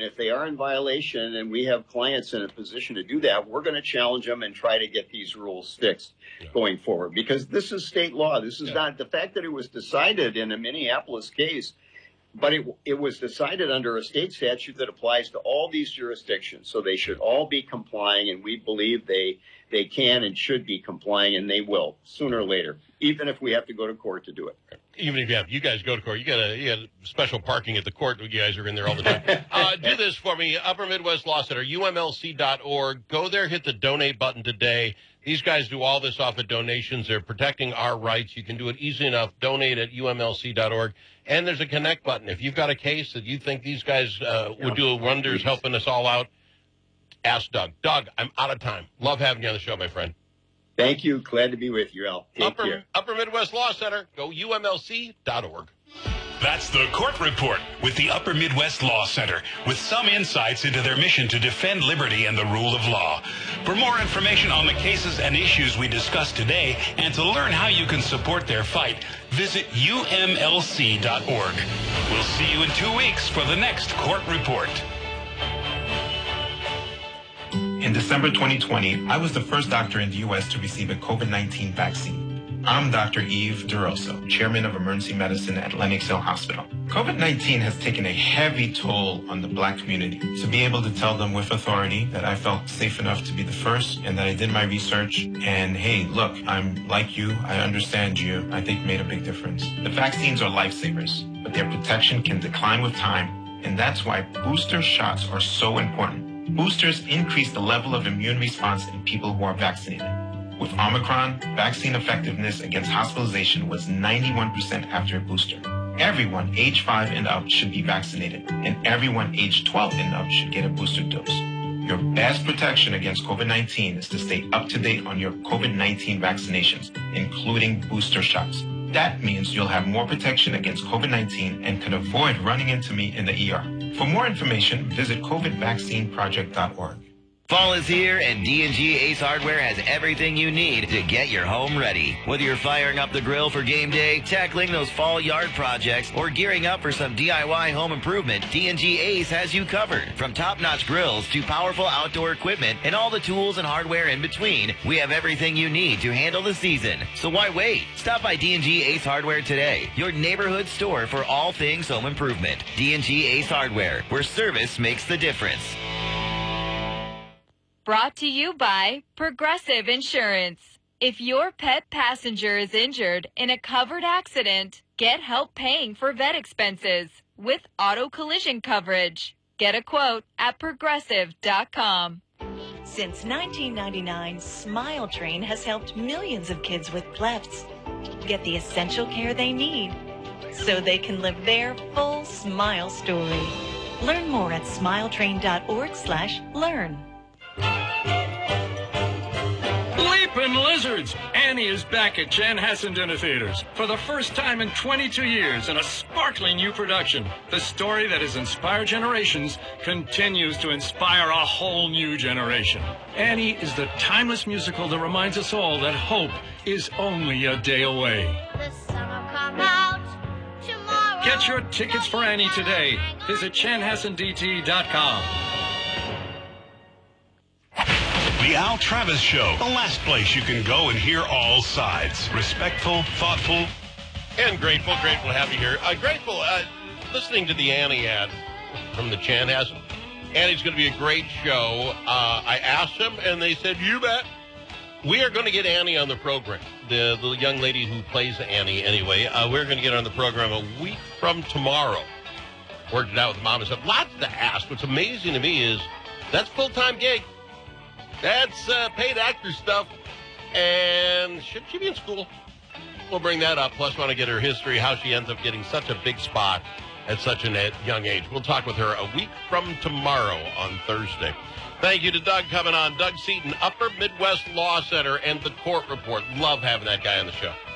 And if they are in violation and we have clients in a position to do that, we're going to challenge them and try to get these rules fixed going forward. Because this is state law. This is not the fact that it was decided in a Minneapolis case, but it was decided under a state statute that applies to all these jurisdictions. So they should all be complying, and we believe they can and should be complying, and they will sooner or later, even if we have to go to court to do it. Even if you guys go to court, you got special parking at the court. You guys are in there all the time. Do this for me, Upper Midwest Law Center, UMLC.org. Go there, hit the donate button today. These guys do all this off of donations. They're protecting our rights. You can do it easy enough. Donate at UMLC.org. And there's a connect button. If you've got a case that you think these guys would do wonders helping us all out, ask Doug. Doug, I'm out of time. Love having you on the show, my friend. Thank you. Glad to be with you, Al. Take care. Upper Midwest Law Center. Go UMLC.org. That's the Court Report with the Upper Midwest Law Center, with some insights into their mission to defend liberty and the rule of law. For more information on the cases and issues we discussed today, and to learn how you can support their fight, visit umlc.org. We'll see you in 2 weeks for the next Court Report. In December 2020, I was the first doctor in the U.S. to receive a COVID-19 vaccine. I'm Dr. Eve DeRosso, Chairman of Emergency Medicine at Lenox Hill Hospital. COVID-19 has taken a heavy toll on the Black community. To be able to tell them with authority that I felt safe enough to be the first and that I did my research and, hey, look, I'm like you, I understand you, I think made a big difference. The vaccines are lifesavers, but their protection can decline with time, and that's why booster shots are so important. Boosters increase the level of immune response in people who are vaccinated. With Omicron, vaccine effectiveness against hospitalization was 91% after a booster. Everyone age 5 and up should be vaccinated, and everyone age 12 and up should get a booster dose. Your best protection against COVID-19 is to stay up to date on your COVID-19 vaccinations, including booster shots. That means you'll have more protection against COVID-19 and can avoid running into me in the ER. For more information, visit covidvaccineproject.org. Fall is here, and D&G Ace Hardware has everything you need to get your home ready. Whether you're firing up the grill for game day, tackling those fall yard projects, or gearing up for some DIY home improvement, D&G Ace has you covered. From top-notch grills to powerful outdoor equipment and all the tools and hardware in between, we have everything you need to handle the season. So why wait? Stop by D&G Ace Hardware today, your neighborhood store for all things home improvement. D&G Ace Hardware, where service makes the difference. Brought to you by Progressive Insurance. If your pet passenger is injured in a covered accident, get help paying for vet expenses with auto collision coverage. Get a quote at Progressive.com. Since 1999, Smile Train has helped millions of kids with clefts get the essential care they need so they can live their full smile story. Learn more at smiletrain.org/learn. Leapin' Lizards! Annie is back at Chanhassen Dinner Theaters for the first time in 22 years in a sparkling new production. The story that has inspired generations continues to inspire a whole new generation. Annie is the timeless musical that reminds us all that hope is only a day away. The sun will come out tomorrow. Get your tickets for Annie today. Visit chanhassendt.com. The Al Travis Show, the last place you can go and hear all sides. Respectful, thoughtful, and grateful. Grateful to have you here. Grateful, listening to the Annie ad from the Chanhassen. Annie's going to be a great show. I asked them, and they said, you bet. We are going to get Annie on the program. The young lady who plays Annie, anyway. We're going to get her on the program a week from tomorrow. Worked it out with Mom and stuff. Lots to ask. What's amazing to me is that's full-time gig. That's paid actor stuff. And should she be in school? We'll bring that up. Plus, want to get her history, how she ends up getting such a big spot at such a young age. We'll talk with her a week from tomorrow on Thursday. Thank you to Doug coming on. Doug Seaton, Upper Midwest Law Center, and the Court Report. Love having that guy on the show.